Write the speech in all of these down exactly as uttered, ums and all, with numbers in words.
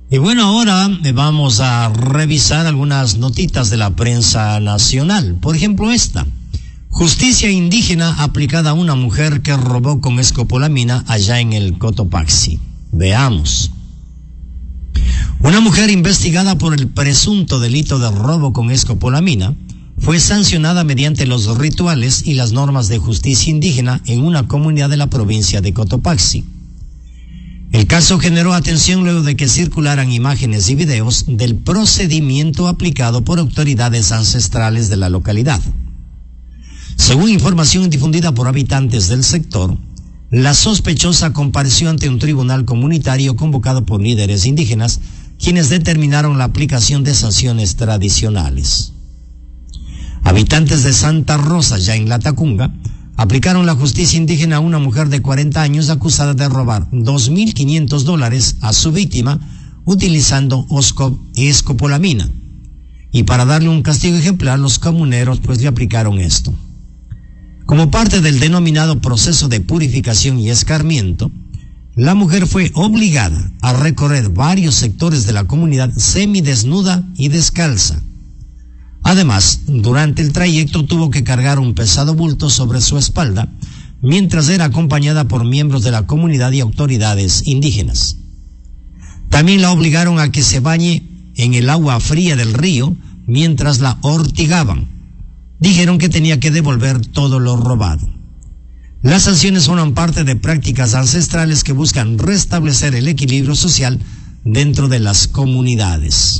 Y bueno, ahora vamos a revisar algunas notitas de la prensa nacional. Por ejemplo, esta. Justicia indígena aplicada a una mujer que robó con escopolamina allá en el Cotopaxi. Veamos. Una mujer investigada por el presunto delito de robo con escopolamina fue sancionada mediante los rituales y las normas de justicia indígena en una comunidad de la provincia de Cotopaxi. El caso generó atención luego de que circularan imágenes y videos del procedimiento aplicado por autoridades ancestrales de la localidad. Según información difundida por habitantes del sector, la sospechosa compareció ante un tribunal comunitario convocado por líderes indígenas, quienes determinaron la aplicación de sanciones tradicionales. Habitantes de Santa Rosa, ya en Latacunga, aplicaron la justicia indígena a una mujer de cuarenta años acusada de robar dos mil quinientos dólares a su víctima utilizando escopolamina. Y para darle un castigo ejemplar, los comuneros pues le aplicaron esto. Como parte del denominado proceso de purificación y escarmiento, la mujer fue obligada a recorrer varios sectores de la comunidad semidesnuda y descalza. Además, durante el trayecto tuvo que cargar un pesado bulto sobre su espalda, mientras era acompañada por miembros de la comunidad y autoridades indígenas. También la obligaron a que se bañe en el agua fría del río mientras la ortigaban. Dijeron que tenía que devolver todo lo robado. Las sanciones forman parte de prácticas ancestrales que buscan restablecer el equilibrio social dentro de las comunidades.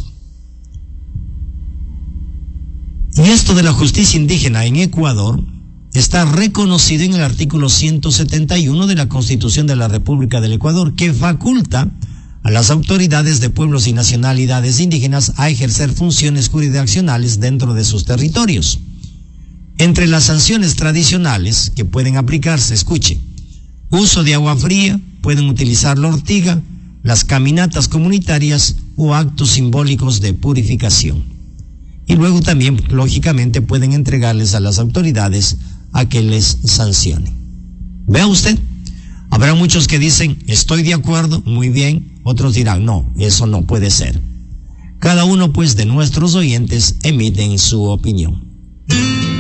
Y esto de la justicia indígena en Ecuador está reconocido en el artículo ciento setenta y uno de la Constitución de la República del Ecuador, que faculta a las autoridades de pueblos y nacionalidades indígenas a ejercer funciones jurisdiccionales dentro de sus territorios. Entre las sanciones tradicionales que pueden aplicarse, escuche, uso de agua fría, pueden utilizar la ortiga, las caminatas comunitarias o actos simbólicos de purificación. Y luego también, lógicamente, pueden entregarles a las autoridades a que les sancionen. Vea usted, habrá muchos que dicen, estoy de acuerdo, muy bien, otros dirán, no, eso no puede ser. Cada uno, pues, de nuestros oyentes emiten su opinión.